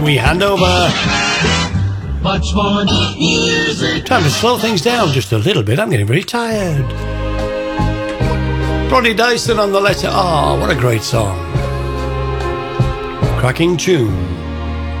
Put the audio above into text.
We hand over. Much more music. Time to slow things down just a little bit. I'm getting very tired. Roddy Dyson on the letter R. What a great song. Cracking tune.